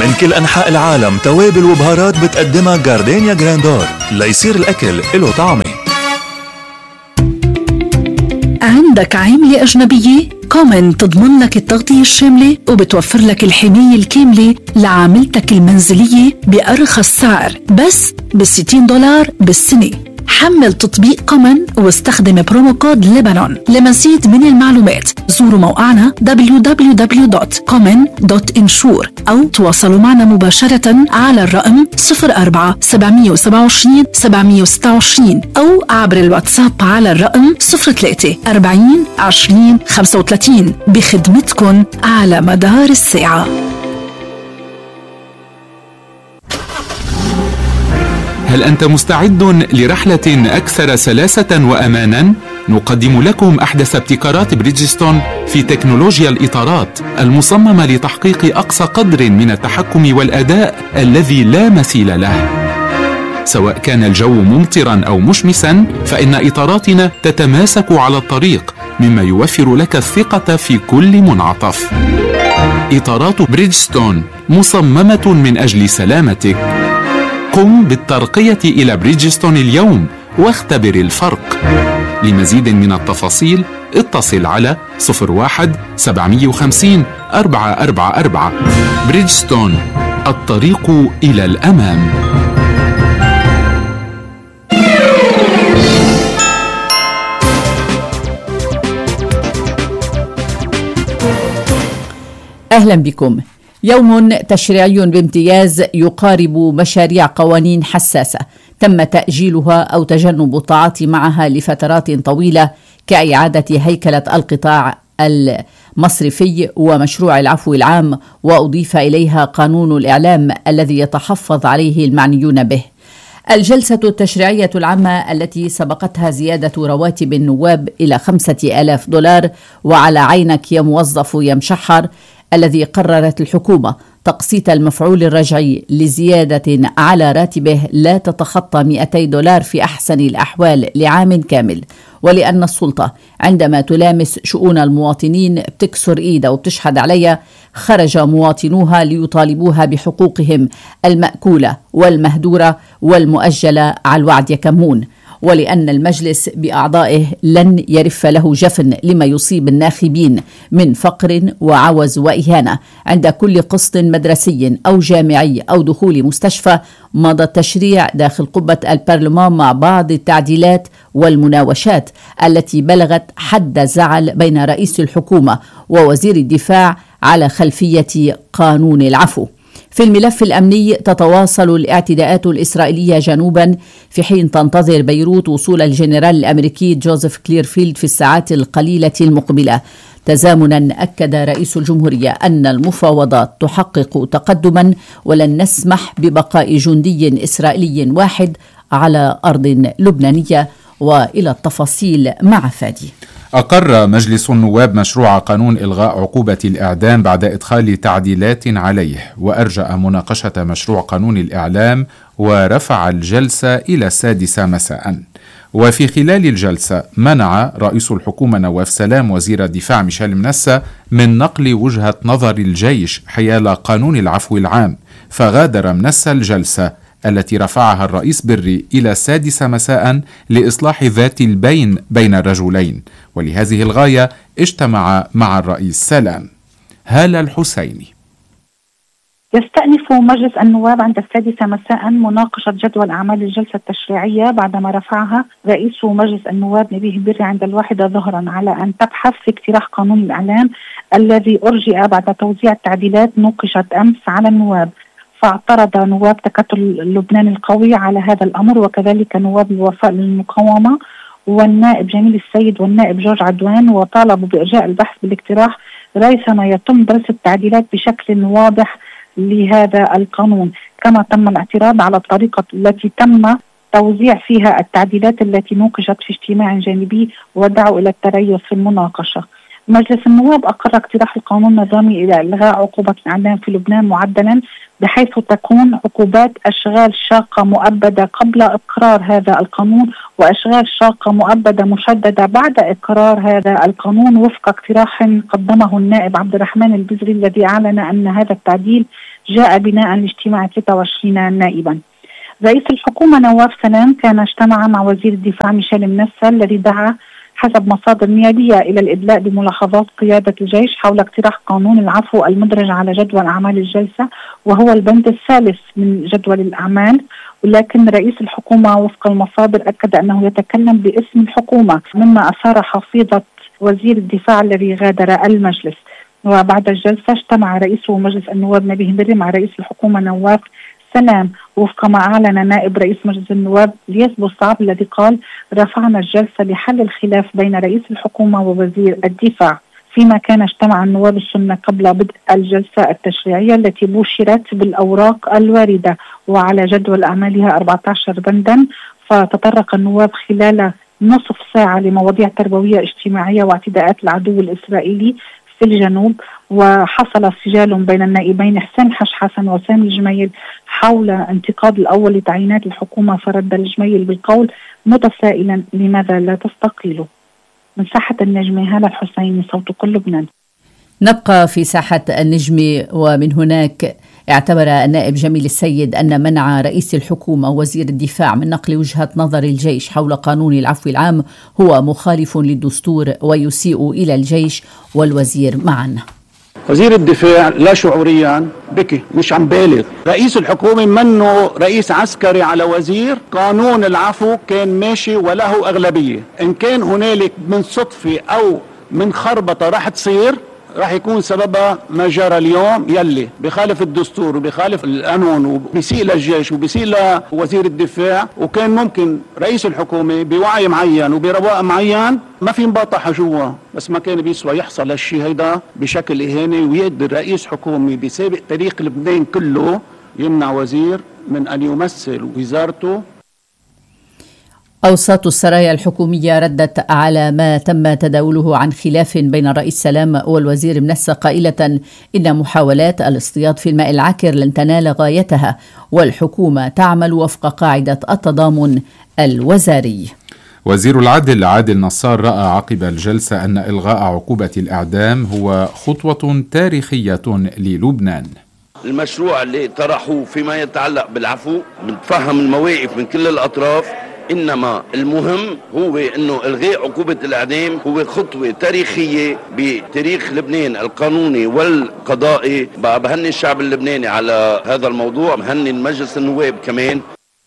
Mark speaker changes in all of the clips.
Speaker 1: من كل أنحاء العالم توابل وبهارات بتقدمها جاردينيا جراندور ليصير الأكل له طعمة.
Speaker 2: عندك عاملة أجنبية؟ كومن تضمن لك التغطية الشاملة وبتوفر لك الحماية الكاملة لعاملتك المنزلية بأرخص سعر بس $60 بالسنة. حمل تطبيق كومن واستخدم برومو كود لبنان. لمزيد من المعلومات زوروا موقعنا www.common.insure أو تواصلوا معنا مباشرة على الرقم 04 727 726 أو عبر الواتساب على الرقم 03 40 20 35 بخدمتكم على مدار الساعة.
Speaker 3: هل أنت مستعد لرحلة أكثر سلاسة وأمانا؟ نقدم لكم أحدث ابتكارات بريدجستون في تكنولوجيا الإطارات المصممة لتحقيق أقصى قدر من التحكم والأداء الذي لا مثيل له. سواء كان الجو ممطرا أو مشمسا فإن إطاراتنا تتماسك على الطريق، مما يوفر لك الثقة في كل منعطف. إطارات بريدجستون مصممة من أجل سلامتك. قم بالترقية إلى بريدجستون اليوم واختبر الفرق. لمزيد من التفاصيل اتصل على 01 750 444. بريدجستون، الطريق إلى الأمام.
Speaker 4: أهلا بكم. يوم تشريعي بامتياز يقارب مشاريع قوانين حساسة تم تأجيلها أو تجنب التعاطي معها لفترات طويلة، كإعادة هيكلة القطاع المصرفي ومشروع العفو العام، وأضيف إليها قانون الإعلام الذي يتحفظ عليه المعنيون به. الجلسة التشريعية العامة التي سبقتها زيادة رواتب النواب إلى $5,000 وعلى عينك يا موظف يا مشحر، الذي قررت الحكومة تقسيط المفعول الرجعي لزيادة على راتبه لا تتخطى $200 في أحسن الأحوال لعام كامل. ولأن السلطة عندما تلامس شؤون المواطنين بتكسر إيدها وبتشحد عليها، خرج مواطنوها ليطالبوها بحقوقهم المأكولة والمهدورة والمؤجلة على الوعد يكمون. ولأن المجلس بأعضائه لن يرف له جفن لما يصيب الناخبين من فقر وعوز وإهانة عند كل قسط مدرسي أو جامعي أو دخول مستشفى، مضى التشريع داخل قبة البرلمان مع بعض التعديلات والمناوشات التي بلغت حد الزعل بين رئيس الحكومة ووزير الدفاع على خلفية قانون العفو. في الملف الأمني تتواصل الاعتداءات الإسرائيلية جنوبا، في حين تنتظر بيروت وصول الجنرال الأمريكي جوزيف كليرفيلد في الساعات القليلة المقبلة. تزامنا أكد رئيس الجمهورية أن المفاوضات تحقق تقدما ولن نسمح ببقاء جندي إسرائيلي واحد على أرض لبنانية. وإلى التفاصيل مع فادي.
Speaker 3: أقر مجلس النواب مشروع قانون إلغاء عقوبة الإعدام بعد إدخال تعديلات عليه، وأرجأ مناقشة مشروع قانون الإعلام ورفع الجلسة إلى 6 مساء. وفي خلال الجلسة منع رئيس الحكومة نواف سلام وزير الدفاع ميشيل منسى من نقل وجهة نظر الجيش حيال قانون العفو العام، فغادر منسى الجلسة التي رفعها الرئيس بري إلى 6 مساء لإصلاح ذات البين بين الرجلين، ولهذه الغاية اجتمع مع الرئيس سلام. هالة الحسيني.
Speaker 5: يستأنف مجلس النواب عند 6 مساء مناقشة جدول أعمال الجلسة التشريعية بعدما رفعها رئيس مجلس النواب نبيه بري عند 1 ظهرا على أن تبحث في اقتراح قانون الإعلام الذي أرجئ بعد توزيع التعديلات نوقشت أمس على النواب. فاعترض نواب تكتل لبنان القوي على هذا الأمر، وكذلك نواب الوفاء للمقاومة والنائب جميل السيد والنائب جورج عدوان، وطالبوا بإرجاء البحث بالاقتراح ريثما يتم درس التعديلات بشكل واضح لهذا القانون. كما تم الاعتراض على الطريقة التي تم توزيع فيها التعديلات التي نوقشت في اجتماع جانبي ودعوا إلى التريث في المناقشة. مجلس النواب أقر اقتراح القانون النظامي إلى إلغاء عقوبة الإعدام في لبنان معدلا بحيث تكون عقوبات أشغال شاقة مؤبدة قبل إقرار هذا القانون، وأشغال شاقة مؤبدة مشددة بعد إقرار هذا القانون، وفق اقتراح قدمه النائب عبد الرحمن البزري الذي أعلن أن هذا التعديل جاء بناء لاجتماع 23 نائبا. رئيس الحكومة نواف سلام كان اجتمع مع وزير الدفاع ميشيل منسى الذي دعا حسب مصادر نيابية إلى الإدلاء بملاحظات قيادة الجيش حول اقتراح قانون العفو المدرج على جدول أعمال الجلسة، وهو البند الثالث من جدول الأعمال. ولكن رئيس الحكومة وفق المصادر أكد أنه يتكلم باسم الحكومة، مما أثار حفيظة وزير الدفاع الذي غادر المجلس. وبعد الجلسة اجتمع رئيس مجلس النواب نبيه بري مع رئيس الحكومة نواف سلام، وفق ما أعلن نائب رئيس مجلس النواب الياس بوصعب الذي قال: رفعنا الجلسة لحل الخلاف بين رئيس الحكومة ووزير الدفاع. فيما كان اجتمع النواب السنة قبل بدء الجلسة التشريعية التي بشرت بالأوراق الواردة وعلى جدول أعمالها 14 بندا، فتطرق النواب خلال نصف ساعة لمواضيع تربوية اجتماعية واعتداءات العدو الإسرائيلي في الجنوب. وحصل سجال بين النائبين حسين حسن وسامي الجميل حول انتقاد الأول لتعيينات الحكومة، فرد الجميل بالقول متسائلا: لماذا لا تستقيلوا؟ من ساحة النجمة هالة الحسيني، صوت كل لبنان.
Speaker 4: نبقى في ساحة النجمة، ومن هناك اعتبر النائب جميل السيد أن منع رئيس الحكومة ووزير الدفاع من نقل وجهة نظر الجيش حول قانون العفو العام هو مخالف للدستور ويسيء إلى الجيش والوزير معا.
Speaker 6: وزير الدفاع لا شعوريا بكي، مش عم بالغ. رئيس الحكومة منه رئيس عسكري على وزير. قانون العفو كان ماشي وله أغلبية، إن كان هنالك من صدفة أو من خربطة راح تصير، راح يكون سببها ما جرى اليوم يلي بخالف الدستور وبخالف القانون وبيسيء للجيش وبيسيء لوزير الدفاع. وكان ممكن رئيس الحكومة بوعي معين وبرواق معين ما في مباطحة جوا، بس ما كان بيسوى يحصل هالشي هيدا بشكل إهاني، ويقدر رئيس حكومة بسابق تاريخ لبنان كله يمنع وزير من أن يمثل وزارته.
Speaker 4: أوساط السرايا الحكومية ردت على ما تم تداوله عن خلاف بين الرئيس سلام والوزير منسى قائلة إن محاولات الاصطياد في الماء العكر لن تنال غايتها، والحكومة تعمل وفق قاعدة التضامن الوزاري.
Speaker 3: وزير العدل عادل نصار رأى عقب الجلسة أن إلغاء عقوبة الإعدام هو خطوة تاريخية للبنان.
Speaker 7: المشروع اللي طرحوه فيما يتعلق بالعفو بنتفهم المواقف من كل الأطراف، إنما المهم هو أنه إلغاء عقوبة الإعدام هو خطوة تاريخية بتاريخ لبنان القانوني والقضائي. بهني الشعب اللبناني على هذا الموضوع، بهني مجلس النواب كمان.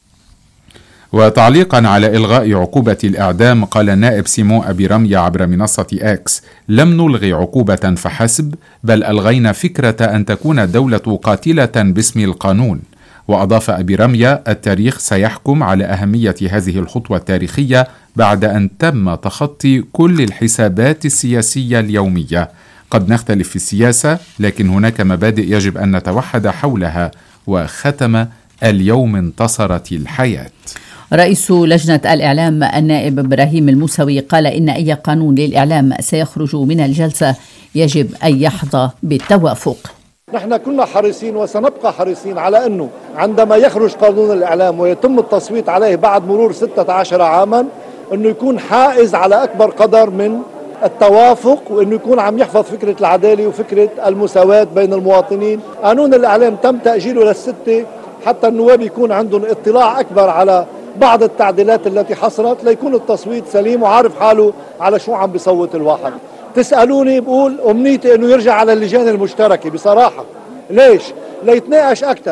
Speaker 3: وتعليقا على إلغاء عقوبة الإعدام قال النائب سيمون أبي رمية عبر منصة إكس: لم نلغي عقوبة فحسب، بل ألغينا فكرة أن تكون الدولة قاتلة باسم القانون. وأضاف أبي رمية: التاريخ سيحكم على أهمية هذه الخطوة التاريخية بعد أن تم تخطي كل الحسابات السياسية اليومية. قد نختلف في السياسة، لكن هناك مبادئ يجب أن نتوحد حولها. وختم: اليوم انتصرت الحياة.
Speaker 4: رئيس لجنة الإعلام النائب إبراهيم الموسوي قال إن أي قانون للإعلام سيخرج من الجلسة يجب أن يحظى بالتوافق.
Speaker 8: نحن كنا حريصين وسنبقى حريصين على أنه عندما يخرج قانون الإعلام ويتم التصويت عليه بعد مرور 16 عاما أنه يكون حائز على أكبر قدر من التوافق، وأنه يكون عم يحفظ فكرة العدالة وفكرة المساواة بين المواطنين. قانون الإعلام تم تأجيله للستة حتى النواب يكون عندهم اطلاع أكبر على بعض التعديلات التي حصلت، ليكون التصويت سليم وعارف حاله على شو عم بيصوت الواحد. تسألوني بقول أمنيتي أنه يرجع على اللجان المشتركة بصراحة. ليش؟ ليتناقش أكثر.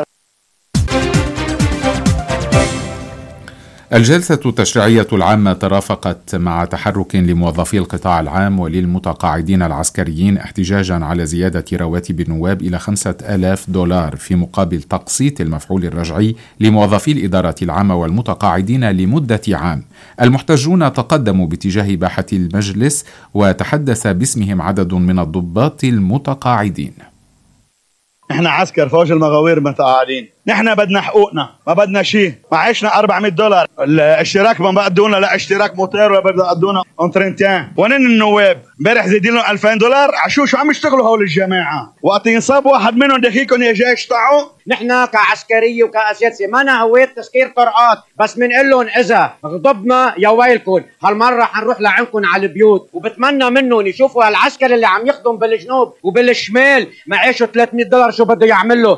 Speaker 3: الجلسة التشريعية العامة ترافقت مع تحرك لموظفي القطاع العام وللمتقاعدين العسكريين احتجاجا على زيادة رواتب النواب إلى $5,000 في مقابل تقسيط المفعول الرجعي لموظفي الإدارة العامة والمتقاعدين لمدة عام. المحتجون تقدموا باتجاه باحة المجلس وتحدث باسمهم عدد من الضباط المتقاعدين.
Speaker 9: احنا عسكر فوج المغاوير متقاعدين، نحن بدنا حقوقنا، ما بدنا شيء. معيشنا $400، الاشتراك ما بقدونا، لا اشتراك موتير ولا بدنا قدونا اونترنتين. ونن النواب امبارح زايدين لهم $2000. شو عم يشتغلوا هول الجماعه؟ وقت ينصاب واحد منهم دخيلكم يا جاي يشطعوا.
Speaker 10: نحن كعسكريه وكاسياسي ما هوية تسكير طرقات، بس بنقول لهم اذا غضبنا يا ويلكم هالمره حنروح لعندكم على البيوت. وبتمنى منهم يشوفوا هالعسكر اللي عم يخدم بالجنوب وبالشمال معيشه $300 شو بده يعمل له.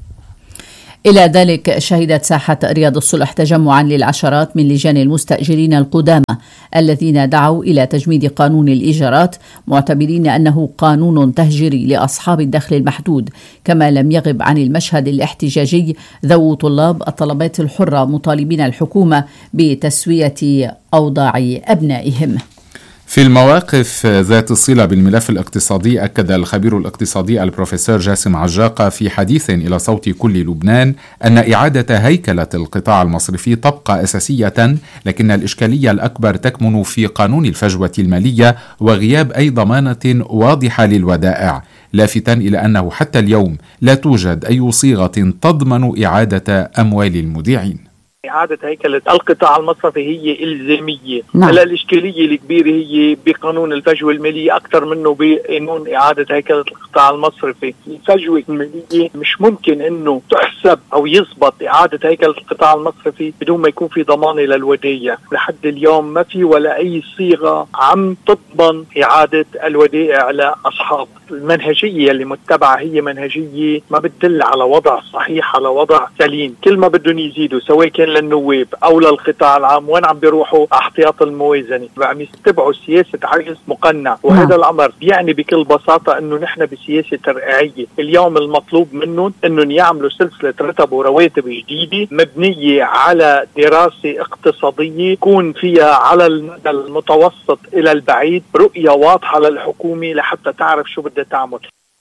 Speaker 4: إلى ذلك شهدت ساحة رياض الصلح تجمعا للعشرات من لجان المستأجرين القدامى الذين دعوا إلى تجميد قانون الإيجارات، معتبرين أنه قانون تهجيري لأصحاب الدخل المحدود. كما لم يغب عن المشهد الاحتجاجي ذو طلاب الطلبات الحرة مطالبين الحكومة بتسوية أوضاع أبنائهم.
Speaker 3: في المواقف ذات الصلة بالملف الاقتصادي، أكد الخبير الاقتصادي البروفيسور جاسم عجاقة في حديث إلى صوت كل لبنان أن إعادة هيكلة القطاع المصرفي تبقى أساسية، لكن الإشكالية الأكبر تكمن في قانون الفجوة المالية وغياب أي ضمانة واضحة للودائع، لافتا إلى أنه حتى اليوم لا توجد أي صيغة تضمن إعادة أموال المودعين.
Speaker 11: إعادة هيكلة القطاع المصرفي هي إلزامية. هلا الإشكالية الكبيرة هي بقانون الفجوة المالية أكثر منه بقانون إعادة هيكلة القطاع المصرفي. الفجوة المالية مش ممكن إنه تحسب أو يضبط إعادة هيكلة القطاع المصرفي بدون ما يكون في ضمانة للودائع. لحد اليوم ما في ولا أي صيغة عم تضمن إعادة الودائع لأصحاب. المنهجية اللي متبعة هي منهجية ما بتدل على وضع صحيح، على وضع سليم. كل ما بدهم يزيدوا سواء كان للنواب أو للقطاع العام وين عم بيروحوا احتياط الموازنة، عم يتبعوا سياسة عجز مقنع. وهذا الأمر يعني بكل بساطة أنه نحن بسياسة ترقيعية. اليوم المطلوب منهم أنهم يعملوا سلسلة رتب ورواتب جديدة مبنية على دراسة اقتصادية يكون فيها على المدى المتوسط إلى البعيد رؤية واضحة للحكومة لحتى تعرف شو بدها تعمل.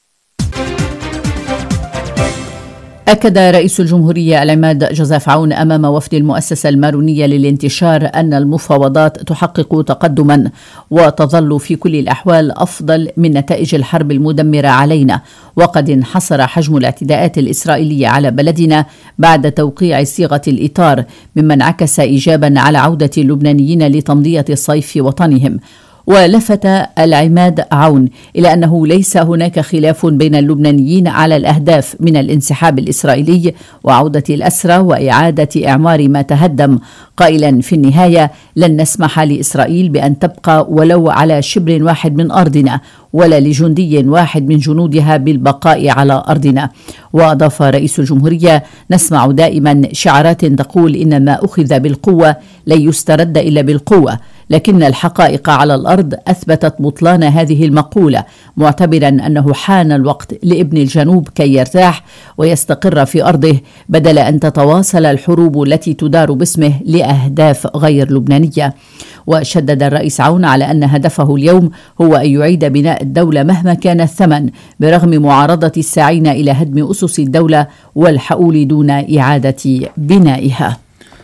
Speaker 4: أكد رئيس الجمهورية العماد جوزيف عون أمام وفد المؤسسة المارونية للانتشار أن المفاوضات تحقق تقدما وتظل في كل الأحوال أفضل من نتائج الحرب المدمرة علينا، وقد انحصر حجم الاعتداءات الإسرائيلية على بلدنا بعد توقيع صيغة الإطار، مما انعكس إيجابا على عودة اللبنانيين لتمضية الصيف في وطنهم. ولفت العماد عون إلى أنه ليس هناك خلاف بين اللبنانيين على الأهداف من الانسحاب الإسرائيلي وعودة الأسرى وإعادة إعمار ما تهدم، قائلا في النهاية لن نسمح لإسرائيل بأن تبقى ولو على شبر واحد من أرضنا ولا لجندي واحد من جنودها بالبقاء على أرضنا. وأضاف رئيس الجمهورية نسمع دائما شعارات تقول إن ما أخذ بالقوة لن يسترد إلا بالقوة، لكن الحقائق على الأرض أثبتت بطلان هذه المقولة، معتبرا أنه حان الوقت لابن الجنوب كي يرتاح ويستقر في أرضه بدل أن تتواصل الحروب التي تدار باسمه لأهداف غير لبنانية. وشدد الرئيس عون على أن هدفه اليوم هو أن يعيد بناء الدولة مهما كان الثمن، برغم معارضة الساعين إلى هدم أسس الدولة والحؤول دون إعادة بنائها.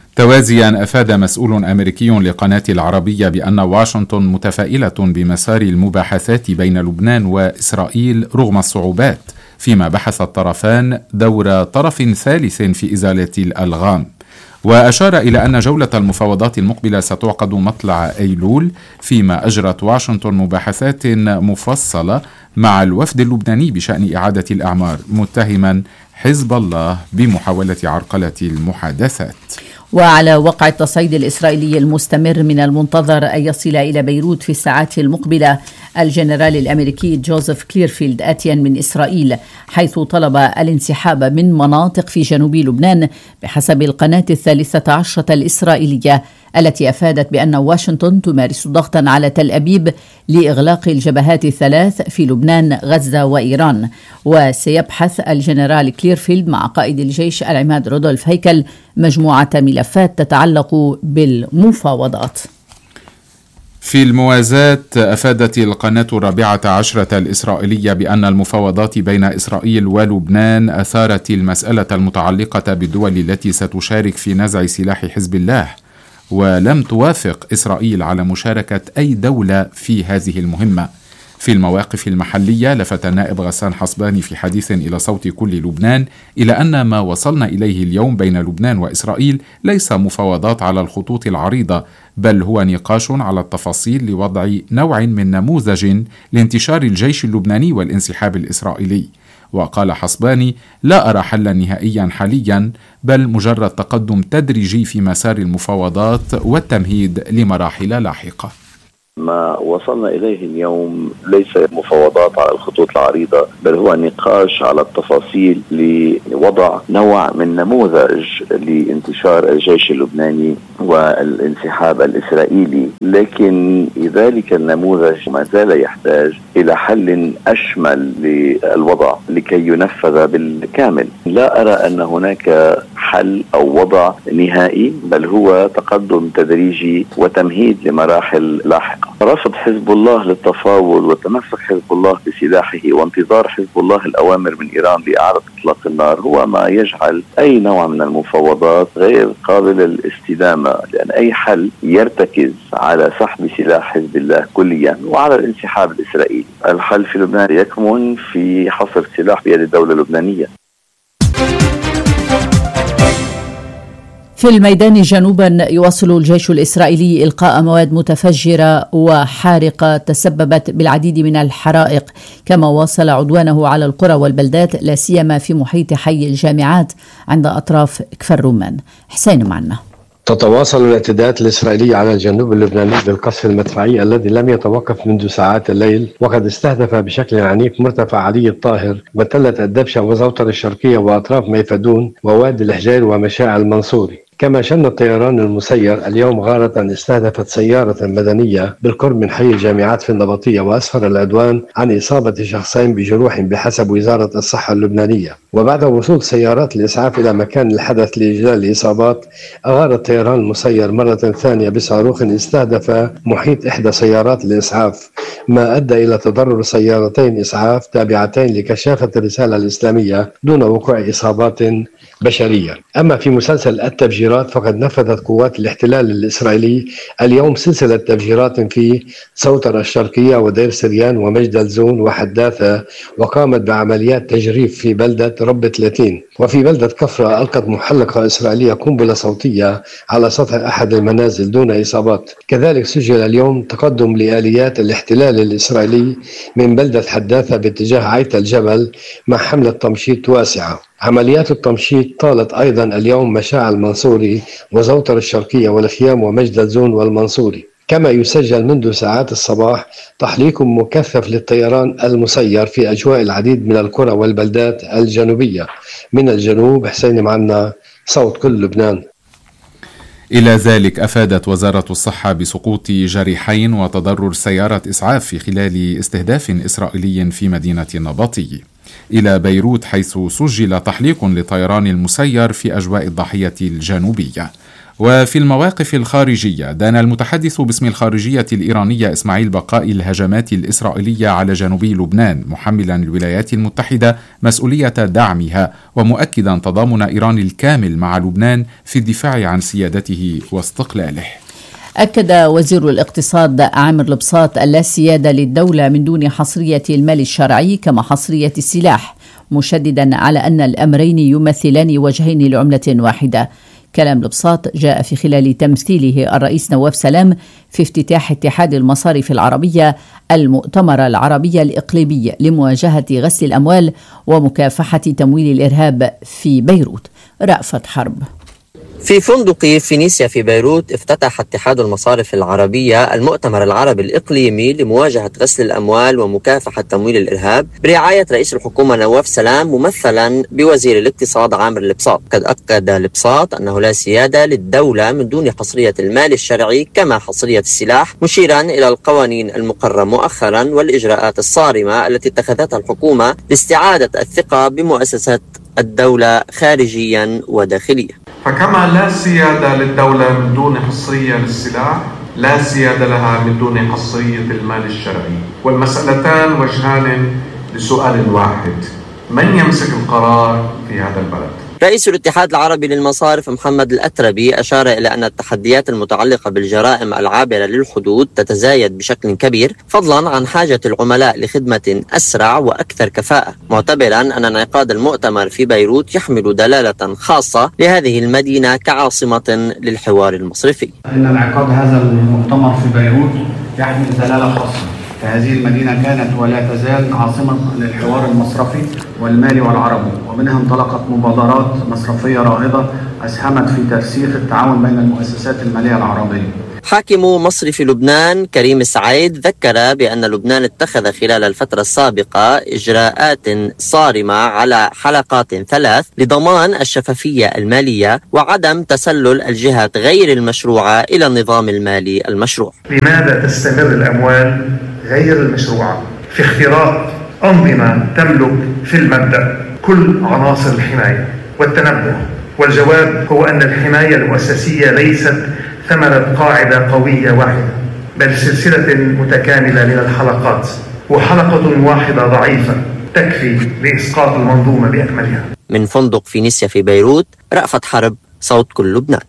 Speaker 3: توازيا أفاد مسؤول أمريكي لقناة العربية بأن واشنطن متفائلة بمسار المباحثات بين لبنان وإسرائيل رغم الصعوبات، فيما بحث الطرفان دور طرف ثالث في إزالة الألغام. وأشار إلى أن جولة المفاوضات المقبلة ستعقد مطلع أيلول، فيما أجرت واشنطن مباحثات مفصلة مع الوفد اللبناني بشأن إعادة الأعمار، متهما حزب الله بمحاولة عرقلة المحادثات.
Speaker 4: وعلى وقع التصعيد الإسرائيلي المستمر من المنتظر أن يصل إلى بيروت في الساعات المقبلة الجنرال الأمريكي جوزيف كليرفيلد آتيا من إسرائيل، حيث طلب الانسحاب من مناطق في جنوب لبنان بحسب القناة 13 الإسرائيلية، التي أفادت بأن واشنطن تمارس ضغطا على تل أبيب لإغلاق الجبهات الثلاث في لبنان، غزة وإيران. وسيبحث الجنرال كليرفيلد مع قائد الجيش العماد رودولف هيكل مجموعة ملفات تتعلق بالمفاوضات.
Speaker 3: في الموازاة أفادت القناة 14 الإسرائيلية بأن المفاوضات بين إسرائيل ولبنان أثارت المسألة المتعلقة بالدول التي ستشارك في نزع سلاح حزب الله، ولم توافق إسرائيل على مشاركة أي دولة في هذه المهمة. في المواقف المحلية لفت النائب غسان حصباني في حديث إلى صوت كل لبنان إلى أن ما وصلنا إليه اليوم بين لبنان وإسرائيل ليس مفاوضات على الخطوط العريضة، بل هو نقاش على التفاصيل لوضع نوع من نموذج لانتشار الجيش اللبناني والانسحاب الإسرائيلي. وقال حصباني: لا أرى حلا نهائيا حاليا، بل مجرد تقدم تدريجي في مسار المفاوضات والتمهيد لمراحل لاحقة.
Speaker 12: ما وصلنا إليه اليوم ليس مفاوضات على الخطوط العريضة، بل هو نقاش على التفاصيل لوضع نوع من نموذج لانتشار الجيش اللبناني والانسحاب الإسرائيلي، لكن ذلك النموذج ما زال يحتاج إلى حل أشمل للوضع لكي ينفذ بالكامل. لا أرى أن هناك حل أو وضع نهائي، بل هو تقدم تدريجي وتمهيد لمراحل لاحقة. رفض حزب الله للتفاوض وتمسك حزب الله بسلاحه وانتظار حزب الله الأوامر من إيران لإعادة إطلاق النار هو ما يجعل أي نوع من المفاوضات غير قابل للاستدامة، لأن أي حل يرتكز على سحب سلاح حزب الله كليا وعلى الانسحاب الإسرائيلي. الحل في لبنان يكمن في حصر سلاح بيد الدولة اللبنانية.
Speaker 4: في الميدان جنوبا يواصل الجيش الإسرائيلي إلقاء مواد متفجرة وحارقة تسببت بالعديد من الحرائق، كما واصل عدوانه على القرى والبلدات لا سيما في محيط حي الجامعات عند أطراف كفر رمان. حسين معنا.
Speaker 13: تتواصل الاعتداءات الإسرائيلية على الجنوب اللبناني بالقصف المدفعي الذي لم يتوقف منذ ساعات الليل، وقد استهدف بشكل عنيف مرتفع علي الطاهر وتلة الدبشة وزوطر الشرقية وأطراف ميفدون ووادي الحجير ومشاعل المنصوري. كما شن الطيران المسير اليوم غارة استهدفت سيارة مدنية بالقرب من حي الجامعات في النبطية، وأسفر العدوان عن إصابة شخصين بجروح بحسب وزارة الصحة اللبنانية. وبعد وصول سيارات الإسعاف إلى مكان الحدث لإجلال الإصابات، أغار الطيران المسير مرة ثانية بصاروخ استهدف محيط إحدى سيارات الإسعاف، ما أدى إلى تضرر سيارتين إسعاف تابعتين لكشافة الرسالة الإسلامية دون وقوع إصابات بشرية. أما في مسلسل التفجيرات فقد نفذت قوات الاحتلال الإسرائيلي اليوم سلسلة تفجيرات في سوتر الشرقية ودير سريان ومجد الزون وحداثة، وقامت بعمليات تجريف في بلدة رب 30. وفي بلدة كفرة ألقت محلقة إسرائيلية قنبلة صوتية على سطح أحد المنازل دون إصابات. كذلك سجل اليوم تقدم لآليات الاحتلال الإسرائيلي من بلدة حداثة باتجاه عيت الجبل مع حملة تمشيط واسعة. عمليات التمشيط طالت أيضا اليوم مشاعل المنصوري وزوتر الشرقية والخيام ومجد الزون والمنصوري. كما يسجل منذ ساعات الصباح تحليق مكثف للطيران المسير في أجواء العديد من القرى والبلدات الجنوبية. من الجنوب حسين معنا، صوت كل لبنان.
Speaker 3: إلى ذلك أفادت وزارة الصحة بسقوط جريحين وتضرر سيارة إسعاف في خلال استهداف إسرائيلي في مدينة النبطي. إلى بيروت حيث سجل تحليق لطيران المسير في أجواء الضاحية الجنوبية. وفي المواقف الخارجية دان المتحدث باسم الخارجية الإيرانية إسماعيل بقاء الهجمات الإسرائيلية على جنوبي لبنان، محملا الولايات المتحدة مسؤولية دعمها ومؤكدا تضامن إيران الكامل مع لبنان في الدفاع عن سيادته واستقلاله.
Speaker 4: أكد وزير الاقتصاد عامر البساط اللا سيادة للدولة من دون حصرية المال الشرعي كما حصرية السلاح، مشددا على أن الأمرين يمثلان وجهين لعملة واحدة. كلام البساط جاء في خلال تمثيله الرئيس نواف سلام في افتتاح اتحاد المصارف العربية المؤتمر العربي الإقليمي لمواجهة غسل الأموال ومكافحة تمويل الإرهاب في بيروت. رأفت حرب.
Speaker 14: في فندق فينيسيا في بيروت افتتح اتحاد المصارف العربية المؤتمر العربي الإقليمي لمواجهة غسل الأموال ومكافحة تمويل الإرهاب برعاية رئيس الحكومة نواف سلام ممثلا بوزير الاقتصاد عامر البساط. قد أكد البساط أنه لا سيادة للدولة من دون حصرية المال الشرعي كما حصرية السلاح، مشيرا إلى القوانين المقررة مؤخرا والإجراءات الصارمة التي اتخذتها الحكومة لاستعادة الثقة بمؤسسات الدولة خارجيا وداخليا.
Speaker 15: فكما لا سيادة للدولة من دون حصرية للسلاح، لا سيادة لها من دون حصرية المال الشرعي، والمسألتان وجهان لسؤال واحد: من يمسك القرار في هذا البلد؟
Speaker 14: رئيس الاتحاد العربي للمصارف محمد الأتربي أشار إلى أن التحديات المتعلقة بالجرائم العابرة للحدود تتزايد بشكل كبير، فضلا عن حاجة العملاء لخدمة أسرع وأكثر كفاءة، معتبرا أن انعقاد المؤتمر في بيروت يحمل دلالة خاصة لهذه المدينة كعاصمة للحوار المصرفي.
Speaker 16: إن انعقاد هذا المؤتمر في بيروت يحمل دلالة خاصة، فهذه المدينة كانت ولا تزال عاصمة للحوار المصرفي والمالي والعربي، ومنها انطلقت مبادرات مصرفية رائدة أسهمت في ترسيخ التعاون بين المؤسسات المالية العربية.
Speaker 14: حاكم مصرف لبنان كريم السعيد ذكر بأن لبنان اتخذ خلال الفترة السابقة إجراءات صارمة على حلقات 3 لضمان الشفافية المالية وعدم تسلل الجهات غير المشروعة إلى النظام المالي المشروع.
Speaker 17: لماذا تستمر الأموال غير المشروعة في اختراق أنظمة تملك في المبدأ كل عناصر الحماية والتنبه؟ والجواب هو أن الحماية المؤسسية ليست ثمرة قاعدة قوية واحدة، بل سلسلة متكاملة من الحلقات، وحلقة واحدة ضعيفة تكفي لإسقاط المنظومة بأكملها.
Speaker 14: من فندق فينيسيا في بيروت، رأفت حرب، صوت كل لبنان.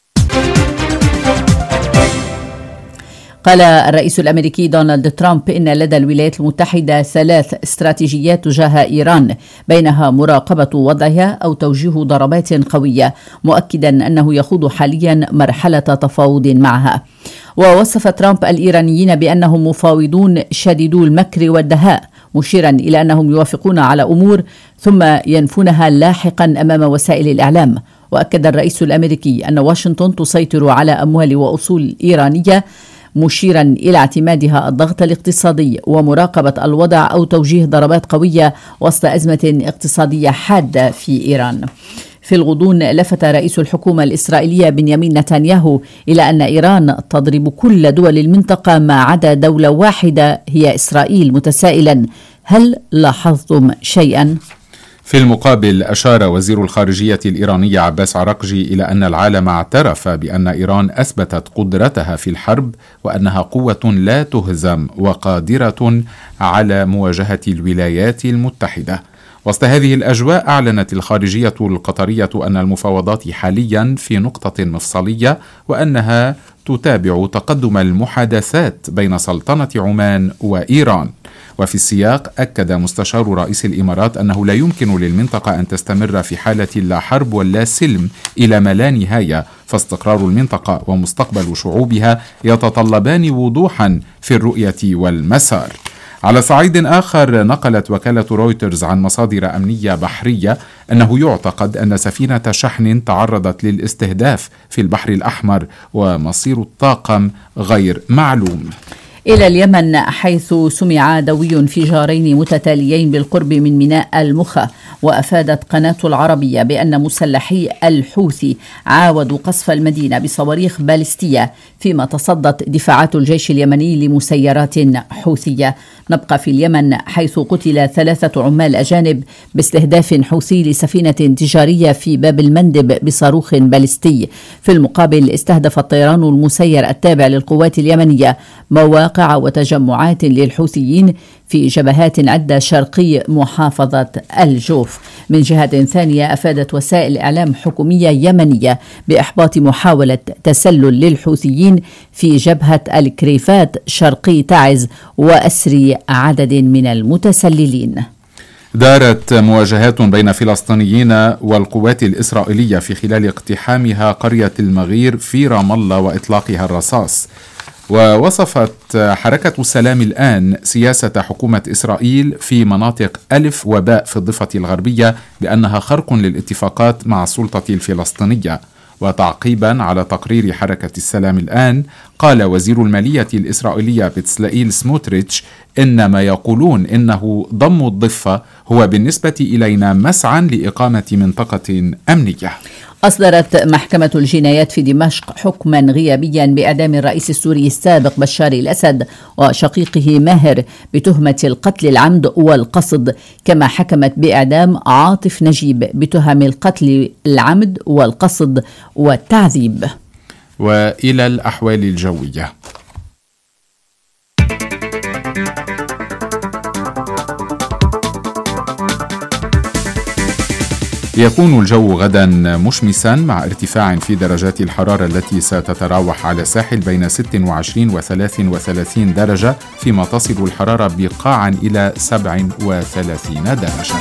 Speaker 4: قال الرئيس الأمريكي دونالد ترامب إن لدى الولايات المتحدة 3 استراتيجيات تجاه إيران، بينها مراقبة وضعها أو توجيه ضربات قوية، مؤكدا أنه يخوض حاليا مرحلة تفاوض معها. ووصف ترامب الإيرانيين بأنهم مفاوضون شديدو المكر والدهاء، مشيرا إلى أنهم يوافقون على أمور ثم ينفونها لاحقا أمام وسائل الإعلام. وأكد الرئيس الأمريكي أن واشنطن تسيطر على أموال وأصول إيرانية، مشيرا إلى اعتمادها الضغط الاقتصادي ومراقبة الوضع أو توجيه ضربات قوية وسط أزمة اقتصادية حادة في إيران. في الغضون لفت رئيس الحكومة الإسرائيلية بنيامين نتنياهو إلى أن إيران تضرب كل دول المنطقة ما عدا دولة واحدة هي إسرائيل، متسائلا: هل لاحظتم شيئا؟
Speaker 3: في المقابل أشار وزير الخارجية الإيراني عباس عراقجي إلى أن العالم اعترف بأن إيران أثبتت قدرتها في الحرب وأنها قوة لا تهزم وقادرة على مواجهة الولايات المتحدة. وسط هذه الأجواء أعلنت الخارجية القطرية أن المفاوضات حاليا في نقطة مفصلية، وأنها تتابع تقدم المحادثات بين سلطنة عمان وإيران. وفي السياق أكد مستشار رئيس الإمارات أنه لا يمكن للمنطقة أن تستمر في حالة لا حرب ولا سلم إلى ما لا نهاية، فاستقرار المنطقة ومستقبل شعوبها يتطلبان وضوحا في الرؤية والمسار. على صعيد آخر، نقلت وكالة رويترز عن مصادر أمنية بحرية أنه يعتقد أن سفينة شحن تعرضت للاستهداف في البحر الأحمر ومصير الطاقم غير معلوم.
Speaker 4: إلى اليمن، حيث سمع دوي انفجارين متتاليين بالقرب من ميناء المخا، وأفادت قناة العربية بأن مسلحي الحوثي عاودوا قصف المدينة بصواريخ باليستية، فيما تصدت دفاعات الجيش اليمني لمسيرات حوثية. نبقى في اليمن، حيث قتل 3 عمال أجانب باستهداف حوثي لسفينة تجارية في باب المندب بصاروخ باليستي. في المقابل، استهدف الطيران المسير التابع للقوات اليمنية مواقع وتجمعات للحوثيين في جبهات عدة شرقي محافظة الجوف. من جهة ثانية، أفادت وسائل إعلام حكومية يمنية بإحباط محاولة تسلل للحوثيين في جبهة الكريفات شرقي تعز وأسر عدد من المتسللين.
Speaker 3: دارت مواجهات بين فلسطينيين والقوات الإسرائيلية في خلال اقتحامها قرية المغير في رام الله وإطلاقها الرصاص. ووصفت حركة السلام الآن سياسة حكومة إسرائيل في مناطق ألف وباء في الضفة الغربية بأنها خرق للاتفاقات مع السلطة الفلسطينية. وتعقيبا على تقرير حركة السلام الآن، قال وزير المالية الإسرائيلية بتسلائيل سموتريتش إن ما يقولون إنه ضم الضفة هو بالنسبة إلينا مسعى لإقامة منطقة أمنية.
Speaker 4: أصدرت محكمة الجنايات في دمشق حكما غيابيا بإعدام الرئيس السوري السابق بشار الأسد وشقيقه ماهر بتهمة القتل العمد والقصد، كما حكمت بإعدام عاطف نجيب بتهم القتل العمد والقصد والتعذيب.
Speaker 3: وإلى الأحوال الجوية. يكون الجو غدا مشمسا مع ارتفاع في درجات الحرارة التي ستتراوح على الساحل بين 26 و 33 درجة، فيما تصل الحرارة بقاعا إلى 37 درجة.